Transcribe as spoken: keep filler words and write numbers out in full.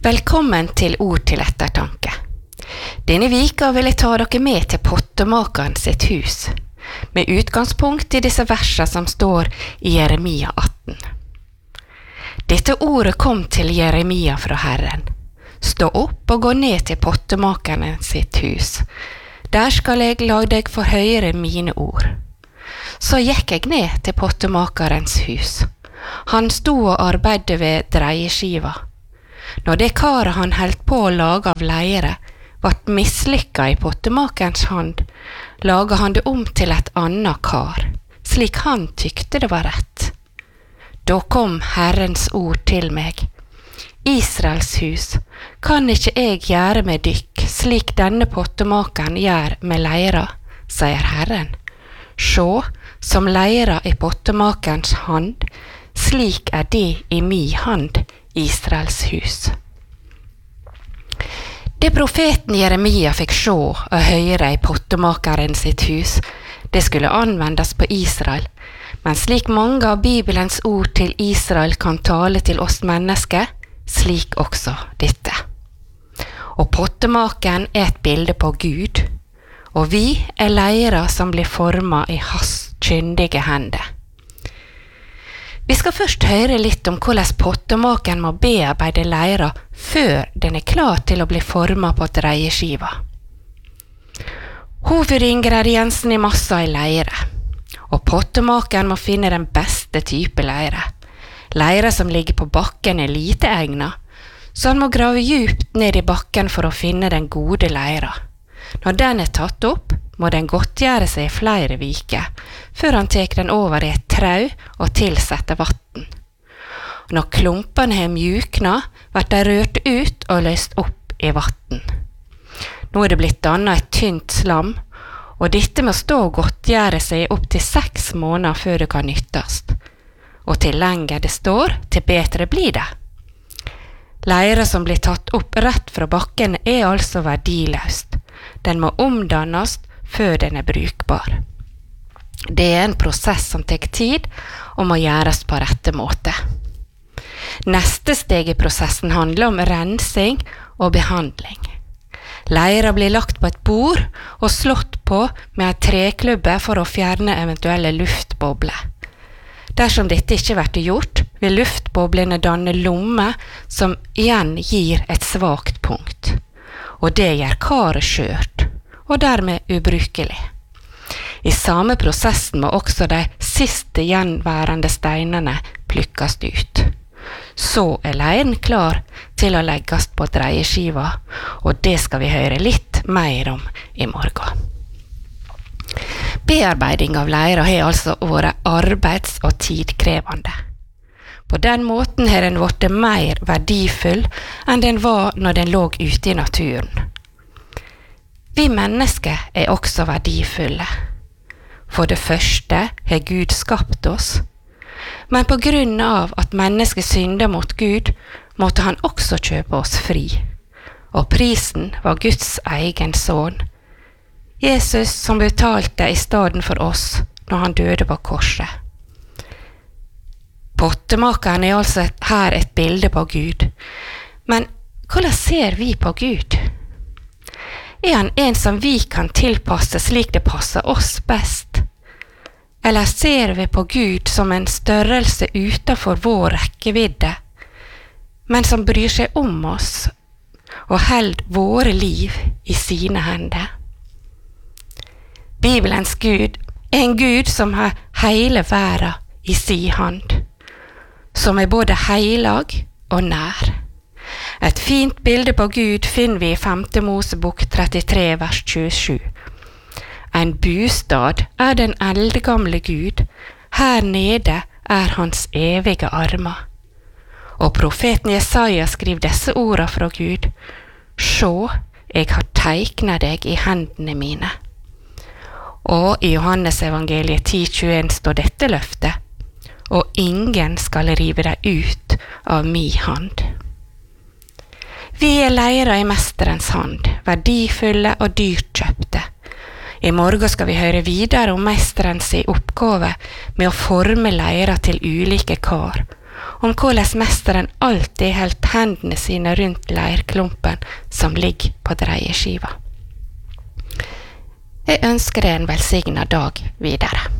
Velkommen til Ord til ettertanke. Denne vika vil jeg ta dere med til pottemakeren sitt hus, med utgangspunkt i disse versene som står i Jeremia atten. Dette ordet kom til Jeremia fra Herren. Stå opp og gå ned til pottemakeren sitt hus. Der skal jeg la deg få høre mine ord. Så gikk jeg ned til pottemakerens hus. Han sto og arbeidde ved dreieskiva. Når det karet han helt på å lage av leire, vart mislykka i pottemakerens hand, laga han det om til et annet kar, slik han tykte det var rett. Da kom Herrens ord til meg. Israels hus, kan ikke jeg gjøre med dykk, slik denne pottemakeren gjør med leira, sier Herren. Sjå, som leira i pottemakerens hand, slik er det i mi hand, Israels hus. Det profeten Jeremia fikk se og høre i pottemakeren sitt hus, det skulle anvendes på Israel, men slik mange av Bibelens ord til Israel kan tale til oss mennesker, slik også dette. Og pottemakeren er et bilde på Gud, og vi er leira som blir formet i hans kyndige hender. Vi skal først høre litt om hvordan pottemakeren må bearbeide leira før den er klar til å bli formet på dreieskiva. Hovedingrediensen i massa er leire, og pottemakeren må finne den beste type leire. Leire som ligger på bakken er lite egnet, så han må grave djupt ned i bakken for å finne den gode leira. Når den er tatt opp, må den godtgjøre seg i flere viker, før han tek den over i et trau og tilsetter vatten. Når klumpene har mjukna, blir de rørt ut og løst opp i vatten. Nå er det blitt dannet et tynt slam, og dette må stå og godtgjøre seg opp til seks måneder før det kan nyttes. Og til lenger det står, til bedre blir det. Leire som blir tatt opp rett fra bakken er altså verdiløst. Den må omdannes før den er brukbar. Det er en prosess som tar tid og må gjøres på rette måte. Neste steg i prosessen handler om rensing og behandling. Leira blir lagt på et bord og slått på med en treklubbe for å fjerne eventuelle luftbobler. Dersom dette ikke blir gjort, vil luftboblene danne lommer som igjen gir et svagt punkt. Og det gjør karet skjørt, og dermed ubrukelig. I samme prosessen må også de siste gjenværende steinene plukkes ut. Så er leiren klar til å legges på dreieskiva, og det skal vi høre litt mer om i morgen. Bearbeiding av leira har altså vært arbeids- og tidkrevende. På den måten har den vært mer verdifull enn den var når den lå ute i naturen. Vi mennesker er også verdifulle. For det første har Gud skapt oss, men på grunn av at mennesket synder mot Gud, måtte han også kjøpe oss fri. Og prisen var Guds egen sønn, Jesus som betalte i stedet for oss når han døde på korset. Pottemakeren er altså her et bilde på Gud. Men hvordan ser vi på Gud? Er han en som vi kan tilpasse slik det passer oss best? Eller ser vi på Gud som en størrelse utenfor vår rekkevidde, men som bryr seg om oss og holder våre liv i sine hender? Bibelens Gud er en Gud som har hele verden i sin hand, som er både heilag og nær. Et fint bilde på Gud finner vi i femte Mosebok trettitre vers tjuesju. En bostad er den eldgamle Gud, her nede er hans evige armer. Og profeten Jesaja skriver disse ordene fra Gud: Sjå, jeg har teiknet deg i hendene mine. Og i Johannes evangeliet ti tjueen står dette løftet: og ingen skal rive deg ut av mi hand. Vi er leira i mesterens hand, verdifulle og dyrt kjøpte. I morgen skal vi høre videre om mesterens oppgave med å forme leira til ulike kar, om hvordan mesteren alltid helt hendene sine rundt leirklumpen som ligger på dreieskiva. Jeg ønsker deg en velsignet dag videre.